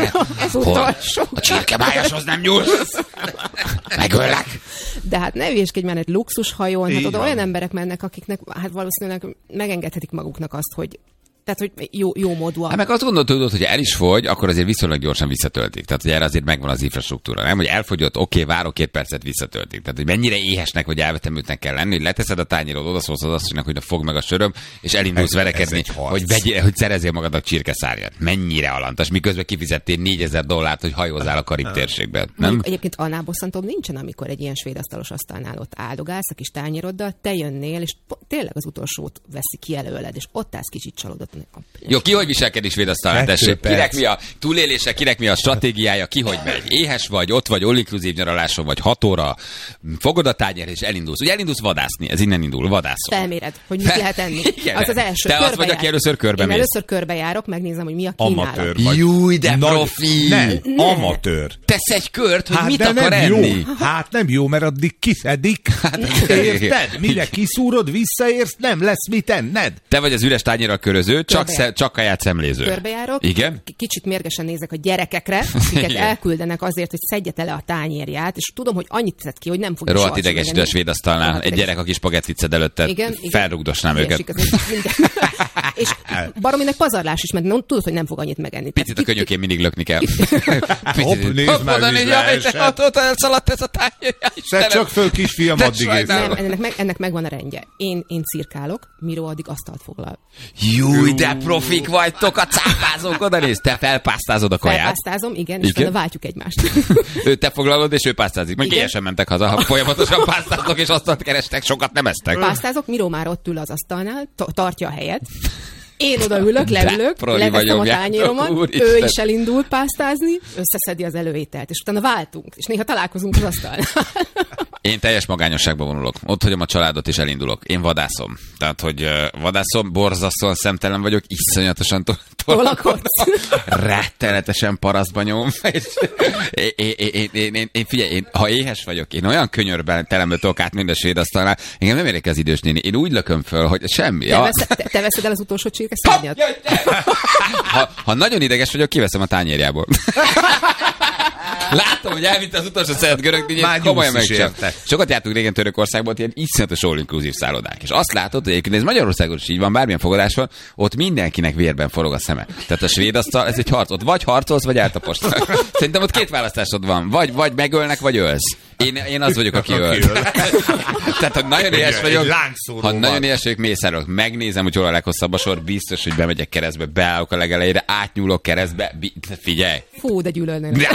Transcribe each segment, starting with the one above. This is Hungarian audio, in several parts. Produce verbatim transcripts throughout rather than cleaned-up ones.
Ez utolsó. A csirkebájashoz nem nyúlsz. Megöllek. De hát ne hülyéskedj már egy luxushajón, hát oda van. olyan emberek mennek, akiknek hát valószínűleg megengedhetik maguknak azt, hogy tehát, hogy jó, jó módúak. Hát meg azt gondolod, tudod, hogy el is fogy, akkor azért viszonylag gyorsan visszatöltik. Tehát, hogy erre azért megvan az infrastruktúra. Nem, hogy elfogyott, oké, okay, várok két percet, visszatöltik. Tehát, hogy mennyire éhesnek vagy elvetemültnek kell lenni, hogy leteszed a tányérod, odaszólsz az asszonynak, hogy na fogd meg a söröm, és elindulsz Ez- verekedni, ez egy harc. hogy, vegyél, hogy szerezzél magadnak csirkeszárnyat. Mennyire alantas, miközben kifizettél négyezer dollárt, hogy hajózzál a Karib térségben. Nem? Mondjuk egyébként annál bosszantóbb nincsen, amikor egy ilyen svéd asztalos asztalnál ott áldogálsz a kis tányéroddal, te jönnél, és po- tényleg az utolsót veszi ki előled, és ott állsz kicsit csalódott. Jó, ki hogy viselkedik svéd asztalnál, Kettő tessék? perc. Kinek mi a túlélése, kinek mi a stratégiája, ki hogy megy? Éhes vagy, ott vagy, all-inclusive nyaraláson vagy, hat óra, fogod a tányér és elindulsz. Ugye elindulsz vadászni, ez innen indul, vadászol. Felméred, hogy mit lehet enni. Igen. Az az első. Te az vagy, körbejár. aki először körbe Én mész. először körbejárok, megnézem, hogy mi a kínálat. Amatőr vagy. Júj, de Nagy- profi! Nem, Ne. amatőr. Tesz egy kört, hogy Hát mit de akar nem enni. jó. Hát nem jó, mert addig kiszedik. Érted? Mire kiszúrod, visszaérsz, nem lesz mit enned. Te vagy az üres tányérral köröző, csak, Körbejár. sze, csak kaját szemléző. Körbejárok, Igen? k- kicsit mérgesen nézek a gyerekekre, akiket Igen. elküldenek azért, hogy szedje le a tányérját, és tudom, hogy annyit tett ki, hogy nem fogja Rohadt soha idegesítő a megenni. svéd asztalnál. Rohadt Egy gyerek, aki spagettit szed előtte, Igen, igen. felrugdosnám őket. Ilyesik, az minden. És barominek pazarlás is, mert nem tudod, hogy nem fog annyit megenni. Picit a Tehát ki- könyökén mindig lökni kell. Hopp, nézd már, Oda vízbe négy, jaj, te esett. ott elszaladt ez a tányér. Szedd csak föl, kisfiam, De addig ész. sajnálom. Nem, ennek, meg, ennek megvan a rendje. Én, én cirkálok, Miró addig asztalt foglal. Júj, de profik vagytok, a cápázók, oda néz, te felpásztázod a kaját. Felpásztázom, igen, és Igen? utána váltjuk egymást. Ő te foglalod, és ő pásztázik. Meg Igen. éjjel mentek haza, ha folyamatosan pásztáztok, és asztalt kerestek, sokat nem esztek. Pásztázok, Miró már ott ül az asztalnál, to- tartja a helyet. Én oda ülök, leülök, proli leveszem a vagyok, tányéromat, úristen. ő is elindul pásztázni, összeszedi az előételt, és utána váltunk, és néha találkozunk az asztalnál. Én teljes magányosságba vonulok. Ott hagyom a családot, és elindulok. Én vadászom. Tehát, hogy uh, vadászom, borzasztóan szemtelen vagyok, iszonyatosan to- Tolakodsz. rettenetesen parasztban nyom. És én, én, én, én, én, én, figyelj, én, ha éhes vagyok, én olyan könyörben telembe tudok át mind a svéd asztalnál, engem nem érdekel az idős néni. Én úgy lököm föl, hogy semmi. Te, Ja. veszed, te, te veszed el az utolsó csirkeszárnyat? Ha, ha nagyon ideges vagyok, kiveszem a tányérjából. Látom, hogy elvitte az utolsó szeret görög dínyét, Már komolyan nyúlsz is megcsinálom. érte. Sokat jártunk régen Törökországban, ott ilyen iszonyatos all-inclusive szállodák. És azt látod, hogy egyébként ez Magyarországon is így van, bármilyen fogadás van, ott mindenkinek vérben forog a szeme. Tehát a svéd asztal, ez egy harc. Ott vagy harcolsz, vagy eltapost. Szerintem ott két választásod van. Vagy, vagy megölnek, vagy ölsz. Én, én az vagyok, aki öl. Tehát, ha nagyon éhes Egy vagyok, lángszóró ha van. nagyon éhes vagyok, mészárolok, megnézem, hogy hol a leghosszabb a sor, biztos, hogy bemegyek keresztbe, beállok a legelejére, átnyúlok keresztbe, bi- figyelj. Fú, de gyűlölnének.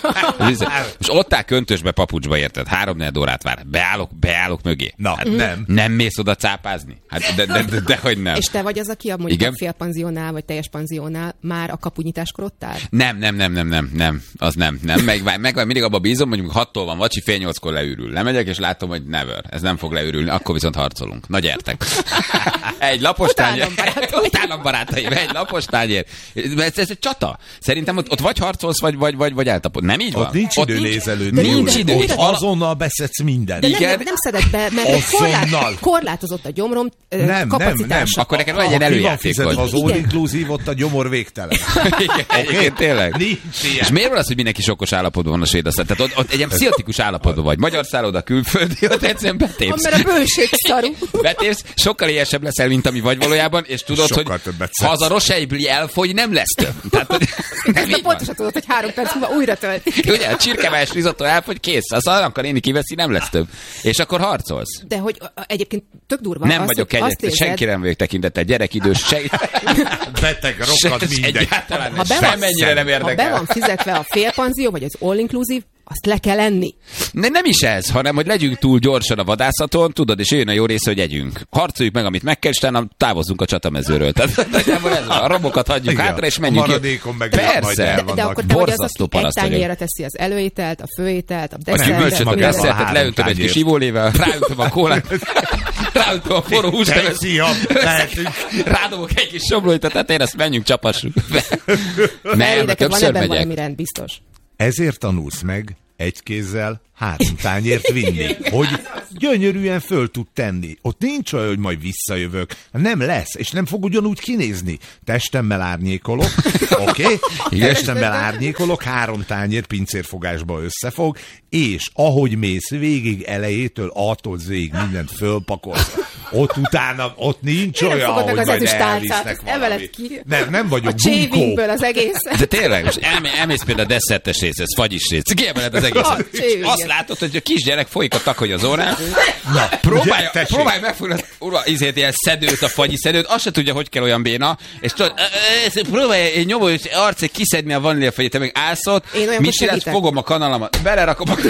Most ott áll köntösbe, papucsba, érted? Három-négy órát vár. Beállok, beállok mögé. Na, hát nem. Nem mész oda cápázni? Hát de, de, de, de hogy nem. És te vagy az, aki a mondjuk Igen? a félpanziónál, vagy teljes panziónál már a kapunyitáskor ott áll? Nem, nem, nem, nem, nem, nem, az nem, nem. Meg, meg, meg mindig abba bízom, mondjuk hattól van vacsi, fél nyolckor leürül. Lemegyek, és látom, hogy never, ez nem fog leürülni, akkor viszont harcolunk. Na gyertek. Egy lapos tányér. Utálom, barátaim. Utálom, barátaim. Egy lapos tányér. Ez, ez egy csata. Szerintem ott, ott vagy harcolsz, vagy, vagy, vagy, vagy eltapod. Nem így van? Ott nincs idő nézelődni. Nincs Nincs idő. Ott És ala- azonnal beszedsz mindent. De nem, Igen. nem, nem szedett be, mert Azonnal. korlát, korlátozott a gyomrom ö, Nem, nem, nem. kapacitása. Akkor neked van egy ilyen Ha ki van előjátékod. fizetve az Igen. all-inclusive, ott a gyomor végtelen. Igen, egyébként tényleg. Nincs ilyen. És miért van az, hogy mindenki sokkos állapotban van a svéd asztal? Tehát ott, ott egy ilyen pszichotikus állapotban vagy. Magyar szálloda, külföldi, ott egyszerűen betépsz. Mert a bőség szarú. Betépsz, sokkal éhesebb leszel, mint ami vagy valójában, és tudod, Sokkal hogy többet ha az szedsz. a roseibli elfogy, nem lesz több. Tehát, hogy nem De így van. pontosan tudod, hogy három perc múlva újra töltik. Ugye, a csirkevás risotto elfogy, kész. Az akkor én kiveszi, nem lesz több. És akkor harcolsz. De hogy a- egyébként tök durva. Nem az, vagyok hogy azt egyet, érzed, senkire nem vagyok tekintettel, gyerek, idős, se, Beteg, rokkad, se, mindegy. egyáltalán Ha nem. be van- Semmennyire nem ha be érdekel. van fizetve a félpanzió, vagy az all-inclusive, azt le kell enni. Ne, nem is ez, hanem hogy legyünk túl gyorsan a vadászaton, tudod, és jön a jó része, hogy együnk. Harcoljuk meg, amit meg kell, és utána távozzunk a csatamezőről. Tehát nagyjából ez van. A robokat hagyjuk Igen. hátra, és A menjünk. maradékon meg majd Persze. el De, vannak. de akkor te vagy az, Borzasztó aki egy paraszt vagyok. tányérra teszi az előételt, a főételt, a A desszertet. gyümölcsöt, a magával desszertet, három leöntöm egy kis tányért. ivólével, ráöntöm a kólát, ráöntöm a forró húslevet, Fiam, lehetünk. rádobok egy kis soblóit a tetején, azt menjünk, csapassuk. Nem, Neked van többször ebben valami megyek. rend, biztos. Ezért tanulsz meg egy kézzel három tányért vinni. Hogy gyönyörűen föl tud tenni. Ott nincs olyan, hogy majd visszajövök. Nem lesz, és nem fog ugyanúgy kinézni. Testemmel árnyékolok, oké? Okay? Testemmel árnyékolok, három tányér pincérfogásba összefog, és ahogy mész végig elejétől, attól zég mindent fölpakolsz. Ott utána, ott nincs olyan, hogy az majd elvisznek valami. Ki. Nem, nem vagyok a bunkó. Az egész. De tényleg, most elmé, elmész például a desszertes rész, ez fagyis rész. Kiemeled az egészet. Azt látod, hogy a kisgyerek folyik a takony az órán. Na, próbálja, ugye, próbálja megfogni az izét, ilyen szedőt, a fagyi szedőt, azt se tudja, hogy kell olyan béna, és tudod, próbálja egy nyomó arcét kiszedni a vaníliafagyit, te meg állsz ott, mit csinálsz, fogom a kanalamat, belerakom a...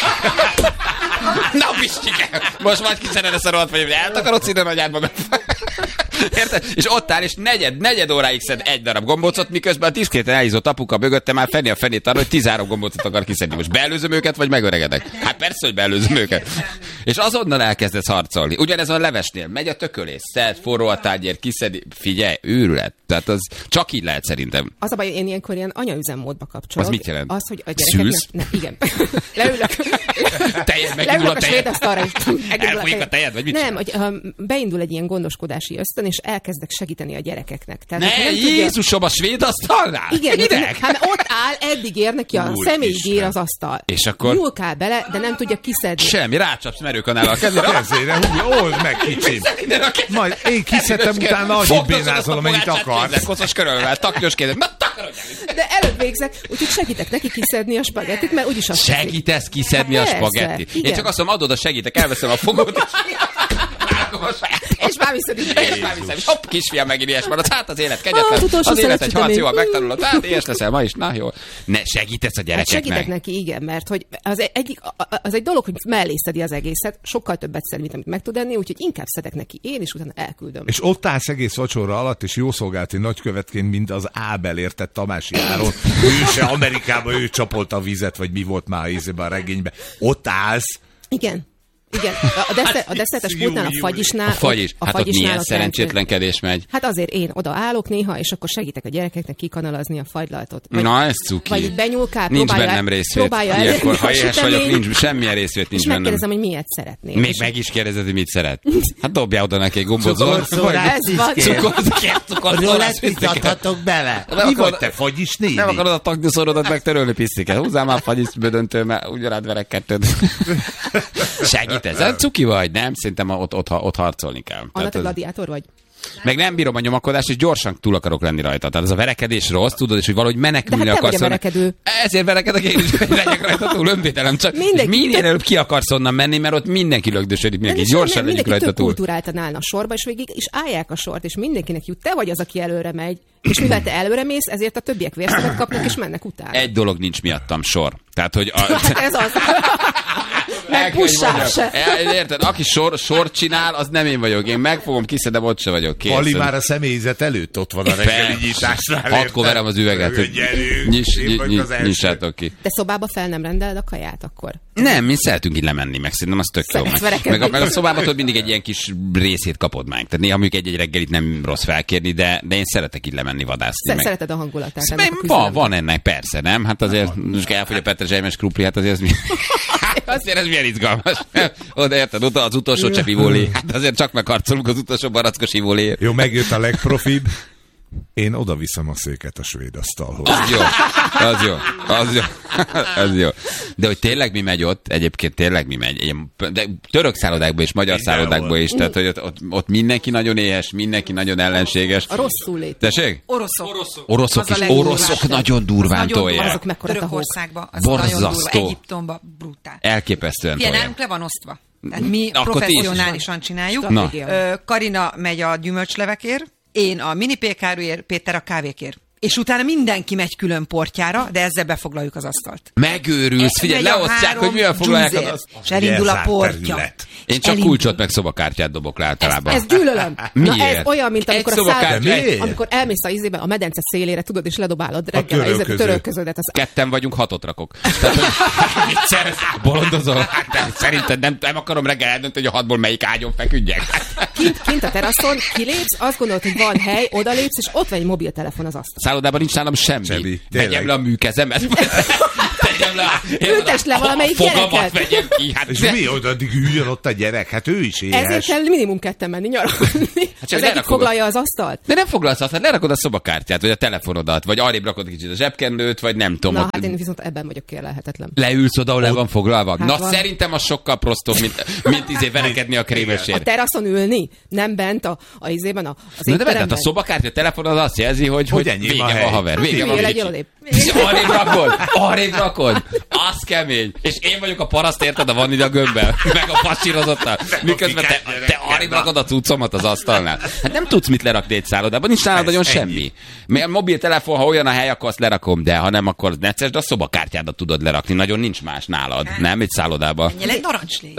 Na, Pistike! Most majd kiszeded ezt a rohadt fagyit, eltakarod színen agyádba, meg... Érted? És ott áll, és negyed, negyed óráig szed egy darab gombócot, miközben a diszkréten elhízott apuka mögötte már fenni a fenét arra, hogy tizenhárom gombócot akar kiszedni. Most beelőzöm őket, vagy megöregedek? Hát persze, hogy beelőzöm őket. És azonnal elkezdesz harcolni. Ugyanez a levesnél. Megy a tökölés, szed, forró a tányér, kiszedi. Figyelj, őrület. Tehát az csak így lehet szerintem. Az a baj, én ilyenkor ilyen anyaüzemmódba kapcsolok. Az mit jelent? Az, hogy a gyerekeknek... Ne, igen. Leülök. Tejed, megindul a tejed. Elfolyik a tejed, vagy mit nem, hogy um, beindul egy ilyen gondoskodási ösztön, és elkezdek segíteni a gyerekeknek. Tehát, ne, Jézusom, tudja... a svéd asztalnál? Igen, ideg? Hát ott áll, eddig ér neki a személyig ér az asztal. És akkor? Nyúlkál bele, de nem tudja kiszedni. Semmi, rácsapsz merőkanállal a kezére. A kezére, úgy, old meg kicsim. Majd én kiszedtem, utána annyit bénázol, amennyit akarsz. Koszos körölvel, taknyos kézzel. Na, takarodj el! De előbb végzek, úgyhogy segítek neki kiszedni a spagettit, mert úgyis azt segítesz kiszedni a spagettit. Én csak azt mondom, adod a segítek, elveszem a fogót, és már viszed így. És már viszed. Hopp, kisfiam, megint ilyes marad. Hát az élet kegyetlen. Az, az élet egy harc, jól megtanulod. Hát ilyes leszel ma is. Na jó. Ne, segítesz a gyerekeknek. Hát segítek neki, igen, mert hogy az egy, az egy dolog, hogy mellé szedi az egészet, sokkal többet szed, mint amit meg tud enni, úgyhogy inkább szedek neki én, és utána elküldöm. És ott állsz egész vacsora alatt, és jószolgálati nagykövetként, mint az Ábel, érted, Tamási Áron. Ő se Amerikában, ő csapolta a vizet, vagy mi volt már a regényben. Ott állsz. Igen. Igen, a, desze, a desszertes pultnál, a fagyisnál... A fagyis, a hát ott milyen szerencsétlenkedés megy. Hát azért én oda állok néha, és akkor segítek a gyerekeknek kikanalazni a fagylaltot. Vagy, na, ez cuki. Vagy így benyúlkál, nincs próbálja, bennem részvét. Próbálja ilyenkor, ha éhes vagyok, nincs semmilyen részvét nincs és bennem. És megkérdezem, hogy miért szeretném. Még meg is kérdezed, hogy mit szeret. Hát dobjál oda neki egy gombot. Cukorszórát is kér. Cukorszórát is vitathatok bele. Mi vagy te, fagyis néni? Nem akarod a taknyúszorodat megtörölni, pisztiket. Húzzál már fagyis bödöntő, mert ugyanád verek kettőt. Segítesz, cuki vagy, nem? Szerintem ott, ott, ott harcolni kell. Anna, te gladiátor vagy? Meg nem bírom a nyomakodást, és gyorsan túl akarok lenni rajta. Tehát ez a verekedés rossz, tudod, és hogy valahogy menekülni hát akarsz. Verekedő. Ezért verekedek én is, hogy legyek rajta túl, önvédelem. Csak minél előbb ki akarsz onnan menni, mert ott mindenki lögdösödik, mindenki gyorsan legyünk rajta túl. Kultúráltan állna a sorba, és végig is állják a sort, és mindenkinek jut. Te vagy az, aki előre megy. És mivel te előre mész, ezért a többiek vérszemet kapnak, és mennek utána. Egy dolog nincs miattam, sor. Tehát, hogy... A... Hát ez az. Meg pussál se. Érted? Aki sor, sort csinál, az nem én vagyok. Én megfogom, kiszedem, ott se vagyok. Kész. Pali már a személyzet előtt ott van a reggeli nyitásnál. Hatkor verem az üveget, hogy nyissátok ki. De szobába fel nem rendeled a kaját akkor? Nem, mi szeretünk így lemenni, meg szerintem az tök jó. Meg, meg, a, meg a szobában tudod, mindig egy ilyen kis részét kapod meg. Tehát néha mondjuk egy-egy reggelit nem rossz felkérni, de, de én szeretek így lemenni vadászni. Meg. Szereted a hangulatát. Van, van ennek, persze, nem? Hát azért, most elfogy a Petre Zselymes krupli, hát azért ez mi... Azért ez milyen izgalmas. Oda érted, oda az utolsó csepp ivólé. Hát azért csak megharcolunk az utolsó barackos ivóléért. Jó, megjött a legprofibb. Én oda viszem a széket a svéd asztalhoz. Az jó, az jó, az jó, az jó. De hogy tényleg mi megy ott, egyébként tényleg mi megy, de török szállodákból és magyar szállodákból is, tehát hogy ott, ott, ott mindenki nagyon éhes, mindenki nagyon ellenséges. A rosszul lét. Tessék? Oroszok. Oroszok, oroszok is, oroszok nagyon durván tolják. Azok mekkora Törökországban, az borzasztó. nagyon durva, Egyiptomban brutál. Elképesztően tolják. tolják. Nálunk le van osztva. Tehát mi Na, professzionálisan csináljuk. Na. Karina megy a gyümölcslevekért, én a mini pékáruért, Péter a kávékért. És utána mindenki megy külön portjára, de ezzel befoglaljuk az asztalt. Megőrülsz, figyelj, leosztják, hogy milyen foglalják az asztalt. És elindul a portja. Én csak elindul. Kulcsot meg szobakártyát dobok le általában. Ez, ez gyűlölöm. Miért? Na, ez olyan, mint amikor, a száll... egy... amikor elmész a izébe, a medence szélére, tudod, és ledobálod reggel a, a törölköződet. Az... Ketten vagyunk, hatot rakok. Tehát, egyszer bolondozol. Hát, szerinted nem, nem akarom reggel eldönteni, hogy a hatból melyik ágyon feküdjek. Kint, kint a teraszon, kilépsz, azt gondolod, hogy van hely, odalépsz, és ott van egy mobiltelefon az asztal. Szállodában nincs nálam semmi. semmi. Megyem le a műkezemet. Tegyem Üljem le! Ültess le valamelyik Fogamat gyereket. vegyem ki. Hát És de... mi, hogy addig üljön ott a gyerek? Hát ő is éhes. Ezért kell minimum ketten menni nyaralni. Hát csak az egyik lerakod. foglalja az asztalt. De nem foglalsz azt, hát lerakod a szobakártyát, vagy a telefonodat, vagy arrébb rakod kicsit a zsebkendőt, vagy nem tudom. Na, ott hát én viszont ebben vagyok kérlelhetetlen. Leülsz oda, ahol le van foglalva? Hát Na van. szerintem az sokkal prostóbb, mint, mint izé verekedni a A krémesért. teraszon ülni, nem bent a, a izében, a, az Na de bent, étteremben. hát a szobakártya, a telefon az azt jelzi, hogy, hogy, Hogy ennyi vége a van, hely. haver. Vége van, Hülyél, Ricsi. legyél odébb. És arrébb rakod, arrébb rakod. Az kemény. És én vagyok a paraszt, érted, a vanilla gömbbel, meg a pasírozottal. Miközben te, te arrébb rakod a cuccomat az asztalnál. Hát nem tudsz mit lerakni egy szállodában, nincs nálad nagyon semmi. A mobiltelefon, ha olyan a hely, akkor azt lerakom, de ha nem, akkor necces, de a szobakártyádat tudod lerakni. Nagyon nincs más nálad, nem? Egy szállodában. Menjél egy narancslé.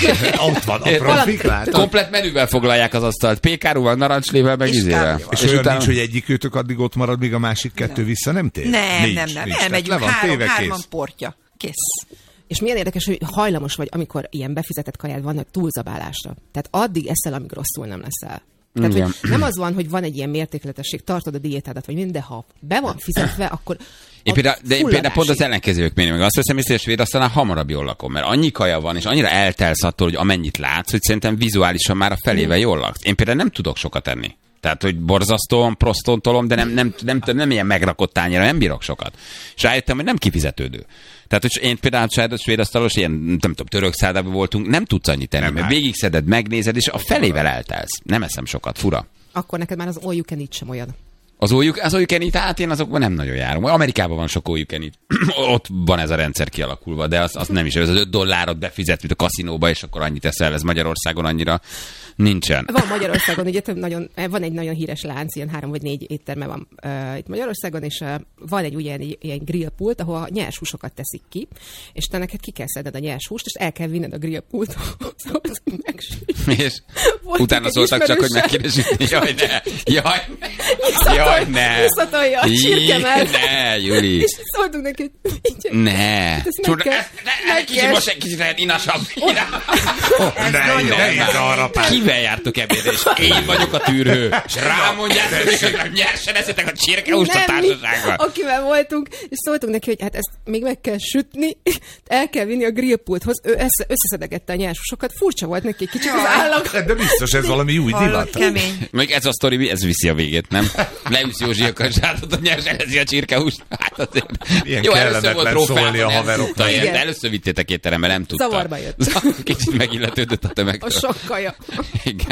Ott van a profik, látod? Komplet menüvel foglalják az asztalt. Pékárúval, narancslével, meg És izével. kávéval. És, és olyan nincs, hogy egyik őtök addig ott marad, míg a másik kettő vissza nem tér? Nem, nincs, nem, nem. nincs. Elmegyünk Tehát le van három, téve, hárman kész. portja. Kész. És milyen érdekes, hogy hajlamos vagy, amikor ilyen befizetett kajád van, hogy túlzabálásra. Tehát addig eszel, amíg rosszul nem leszel. Tehát, Igen. hogy nem az van, hogy van egy ilyen mértékletesség, tartod a diétádat, vagy minden, de ha be van fizetve, akkor Én például, de én például pont az fulladásig. ellenkezők mérni, meg azt veszem észre, hogy a svéd asztalnál hamarabb jól lakom, mert annyi kaja van, és annyira eltelsz attól, hogy amennyit látsz, hogy szerintem vizuálisan már a felével jól laksz. Én például nem tudok sokat enni. Tehát, hogy borzasztóan, prostontolom, de nem, nem, nem, nem, nem ilyen megrakott tányéra, nem bírok sokat. És rájöttem, hogy nem kifizetődő. Tehát, hogy én például saját svéd asztalos, ilyen, nem tudom, török szállodában voltunk, nem tudsz annyit tenni, Nem mert áll. végigszeded, megnézed, és a felével eltelsz. Nem eszem sokat, fura. Akkor neked már az all you can eat sem olyan. Az all you, az all you can eat, hát én azokban nem nagyon járom. Amerikában van sok all you can eat. Ott van ez a rendszer kialakulva, de az, az nem is. Ez az öt dollárot befizet, mint a kaszinóba, és akkor annyit eszel, ez Magyarországon annyira nincsen. Van Magyarországon, ugye több nagyon, van egy nagyon híres lánc, ilyen három vagy négy étterme van uh, itt Magyarországon, és uh, van egy ugye ilyen, ilyen grillpult, ahol a nyers húsokat teszik ki, és te neked ki kell szedned a nyers húst, és el kell vinned a grillpulthoz. És utána szóltak csak, hogy meg kéne sütni. Jaj, ne! Jaj, ne! Jaj, ne! Visszatolja a csirkemet. Ne, Juli! És szóltunk neki, hogy így, Ne! ezt meg Tudod, kell- ez- ne, meg Kicsit kell- most egy kicsit lehet inasabb. Oh, ne, nagyon ne, ne, arra pár. Kivel jártok ebédre, és én vagyok a tűrhő, és rámondjátok, hogy nyersen eszitek a csirkehúst a Nem, mi, társaságban. akivel voltunk, és szóltunk neki, hogy hát ezt még meg kell sütni, el kell vinni a grillpulthoz, ő össze, összeszedegette a nyershúsokat, furcsa volt neki egy kicsit az állam. De biztos ez valami új Hallod, divat. kemény. Még ez a sztori, ez viszi a végét, nem? Leülsz Józsi a kacsát, a nyers elezi a csirkehúst. Hát azért. Ilyen Jó, először kellemetlen volt trófeában, szólni a nem haveroknak. tudta ilyen, Igen. de először vittétek étterembe, nem tudta. Zavarba jött. Kicsit megilletődött a tömegtől. A sokkaja. Igen.